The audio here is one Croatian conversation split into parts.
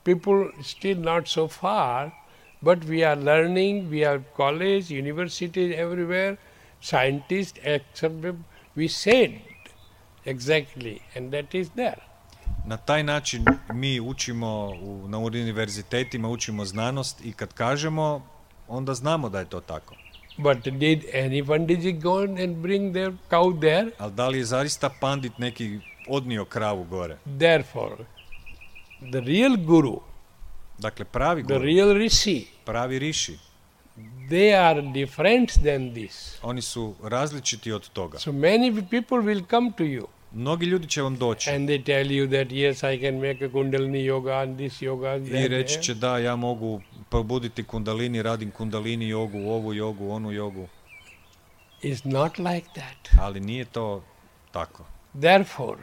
people still not so far, but we are learning, we have college, universities everywhere, scientists, etc. We said exactly, and that is there. Na taj način mi učimo na univerzitetima, učimo znanost i kad kažemo, onda znamo da je to tako. But did any Pandit go and bring their cow there? Ali da li je zaista pandit neki odnio kravu gore? Therefore, the real Guru, Dakle, pravi the guru, real Rishi, pravi riši, they are different than this. oni su različiti od toga. So many people will come to you Mnogi ljudi će vam doći and they tell you that yes, I can make a Kundalini yoga and this yoga. And i that, reći će da ja mogu probuditi kundalini, radim kundalini jogu, ovu jogu, onu jogu. It's not like that. Ali nije to tako. Therefore,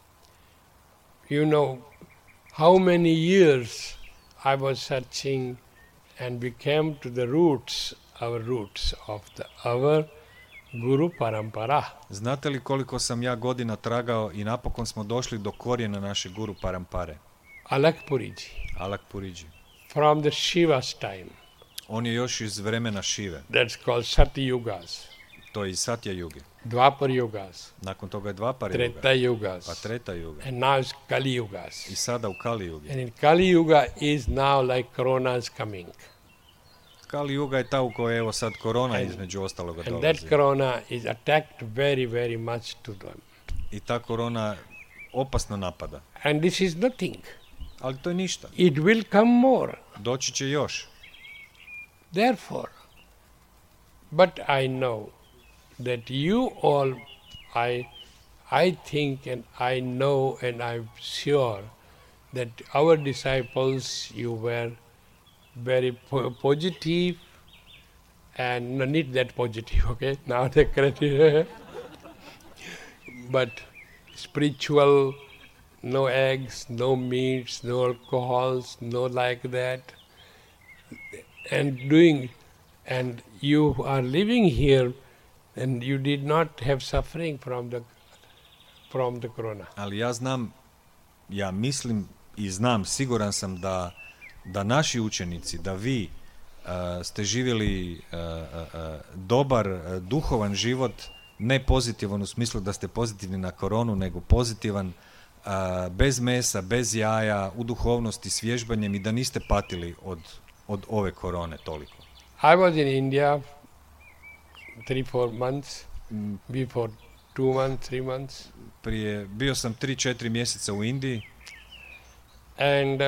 you know, how many years I was searching and we came to the roots of our Guru Parampara. Znate li koliko sam ja godina tragao i napokon smo došli do korijena naše guru parampare? Alakpuriji, Alak Puriđi. from the Shiva's time. On je još iz vremena Šive. That's called Sati Yugas, To je iz Satya Yuge. Dvapar Yugas, Nakon toga je Dvapar Treta Yuga, Yugas, pa Treta Yuga and now it's Kali Yugas. i sada u Kali Yugi. And in Kali Yuga is now like Corona is coming. Kali Yuga je ta u kojoj evo sad korona između ostaloga And dolazi. that Corona is attacked very, very much to them. I ta korona opasno napada. And this is nothing. Ali to je ništa. It will come more. Doći će još. Therefore, but I know that you all, I think and I know and I'm sure that our disciples, you were very positive and no need that positive, okay? Now the credit, but spiritual, no eggs, no meats, no alcohols, no like that, and doing, and you are living here, and you did not have suffering from the corona. Ali ja znam, ja mislim i znam, siguran sam da naši učenici, da vi ste živjeli dobar, duhovan život, ne pozitivan u smislu da ste pozitivni na koronu, nego pozitivan bez mesa, bez jaja, u duhovnosti, s vježbanjem i da niste patili od ove korone toliko. I was in India 3-4 months, before 2 months, 3 months, Bio sam 3-4 mjeseca u Indiji and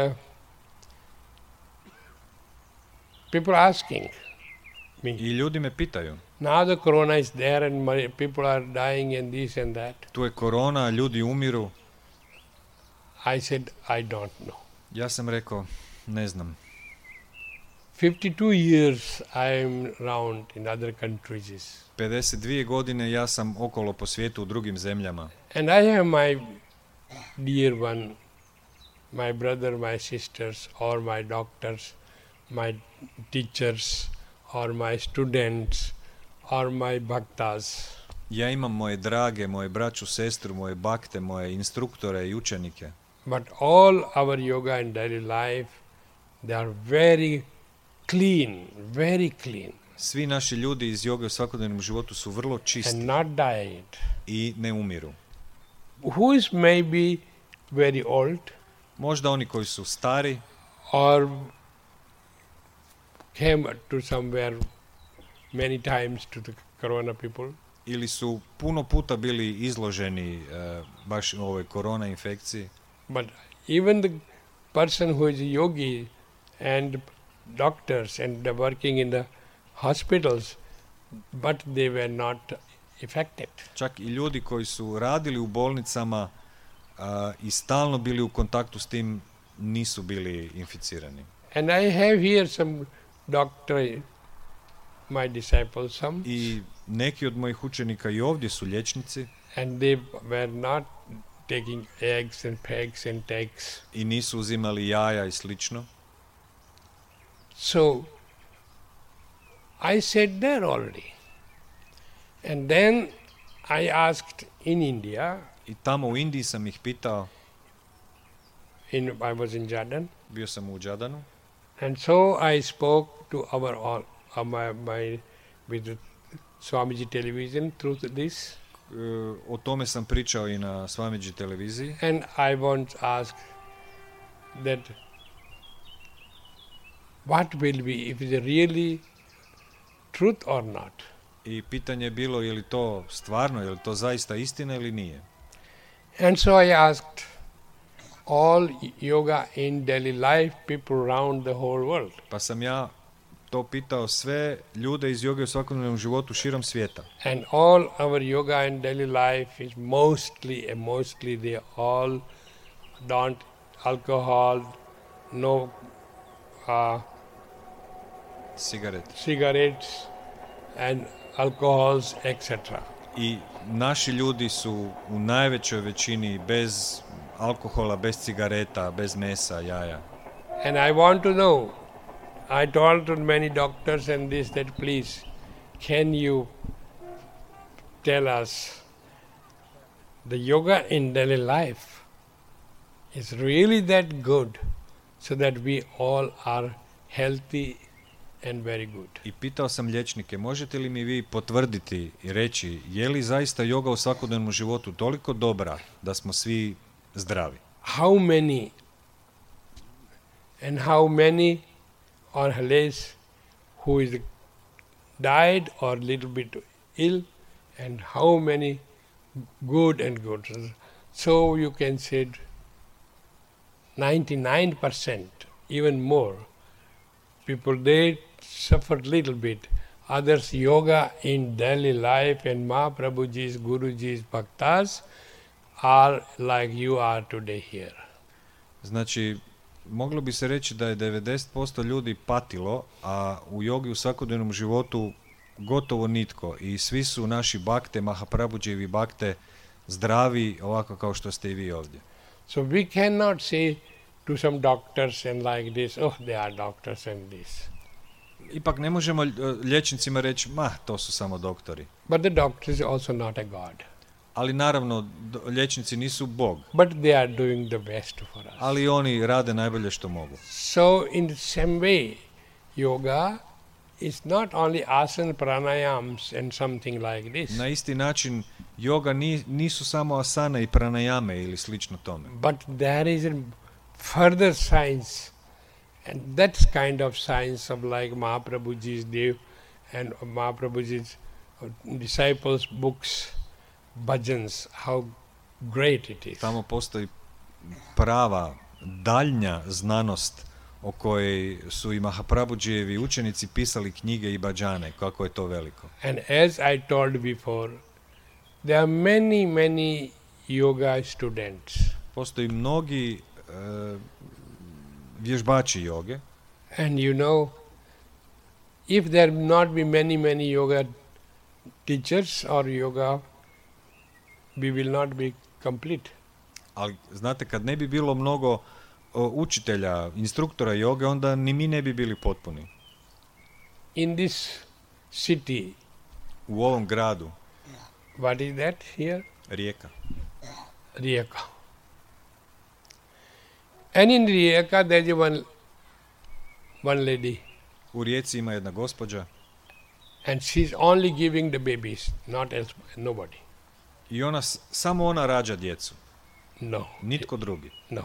people asking me, i ljudi me pitaju, now the corona is there and people are dying and this and that. tu je korona, ljudi umiru. I said, I don't know. Ja sam rekao, ne znam. 52 years I am around in other countries. 52 godine ja sam okolo po svijetu u drugim zemljama. And I have my dear one, my brother, my sisters, or my doctors, my teachers, or my students, or my bhaktas. Ja imam moje drage, moje braću, sestru, moje bakte, moje instruktore i učenike. But all our yoga and daily life, they are very clean, very clean, Svi naši ljudi iz joge u svakodnevnom životu su vrlo and čisti not died. i ne umiru. Who is maybe very old, Možda oni koji su stari or came to somewhere many times to the corona people, ili su puno puta bili izloženi baš ovoj korona infekciji. but even the person who is a yogi and doctors and the working in the hospitals, but they were not affected. Čak i ljudi koji su radili u bolnicama i stalno bili u kontaktu s tim nisu bili inficirani. And I have here some doctor, my disciples, some, I neki od mojih učenika i ovdje su liječnici and they were not taking eggs and pegs and takes. i nisu uzimali jaja i slično. So I sat there already. And then I asked in India, I tamo u Indiji sam ih pitao, I was in Jordan, Bio sam u Đadanu. And so I spoke to with Swamiji television through this. O tome sam pričao i na Swamiji televiziji. And I once asked that what will be, if it is really truth or not. I pitanje je bilo je li to stvarno, je li to zaista istina ili nije. And so I asked all yoga in daily life people around the whole world. Pa sam ja to pitao sve ljude iz joge u svakodnevnom životu širom svijeta. And all our yoga in daily life is mostly they all don't alcohol, no cigarettes and alcohols, etc. I naši ljudi su u najvećoj većini bez alkohola, bez cigareta, bez mesa, jaja. And I want to know, I told to many doctors and this that please, can you tell us the yoga in daily life is really that good so that we all are healthy and very good. I pitao sam liječnike, možete li mi vi potvrditi i reći, je li zaista yoga u svakodnevnom životu toliko dobra da smo svi zdravi? How many or less who is died or little bit ill, and how many good and good. So you can say 99%, even more, people they suffered little bit. Others yoga in daily life and Mahaprabhuji's, Guruji's bhaktas are like you are today here. Znači, moglo bi se reći da je 90% ljudi patilo, a u jogi u svakodnevnom životu gotovo nitko. I svi su naši bhakte, Mahaprabhujijevi bhakte, zdravi, ovako kao što ste i vi ovdje. So we cannot say to some doctors and like this, oh, they are doctors and this. Ipak ne možemo liječnicima reći, to su samo doktori. But the doctor is also not a God. Ali naravno, liječnici nisu Bog. But they are doing the best for us. Ali oni rade najbolje što mogu. So in the same way, yoga is not only asana, pranayams and something like this. Na isti način, yoga nisu samo asana i pranayame ili slično tome. But there is a further science, and that's kind of science of like Mahaprabhuji's Dev and Mahaprabhuji's disciples' books, bhajans, how great it is. Tamo postoji prava, daljnja znanost o kojoj su i Mahaprabhujijevi učenici pisali knjige i bhajane, kako je to veliko. And as I told before, there are many yoga students. Postoji mnogi vježbači joge. And you know, if there not be many yoga teachers or yoga, we will not be complete. Ali znate, kad ne bi bilo mnogo učitelja, instruktora joge, onda ni mi ne bi bili potpuni. In this city, u ovom gradu, what is that here? Rijeka. Rijeka. And in Rijeka there is one lady. U Rijeci ima jedna gospođa. And she's only giving the babies, not else, nobody. I ona, samo ona rađa djecu. No. Nitko drugi. No.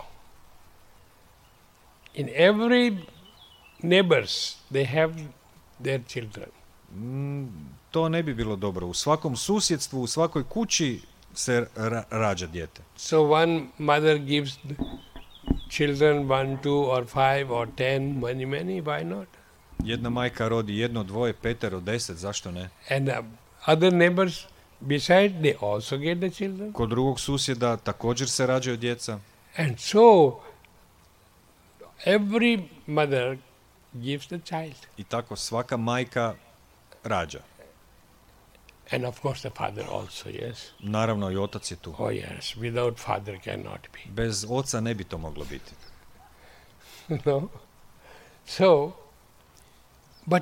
In every neighbors, they have their children. To ne bi bilo dobro. U svakom susjedstvu, u svakoj kući se rađa dijete. So one mother gives children 1, 2 or 5 or 10, many, why not? Jedna majka rodi 1, 2, 5, 10, zašto ne? And other neighbors beside, they also get the children. Kod drugog susjeda također se rađaju djeca. And so every mother gives the child. I tako svaka majka rađa. And of course the father also, yes. Naravno i otac je tu. Oh yes, without father cannot be. Bez oca ne bi to moglo biti. No. So, but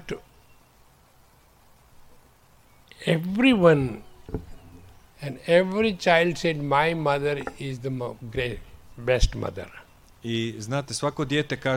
everyone and every child said, my mother is the best mother. I znate, svako dijete kaže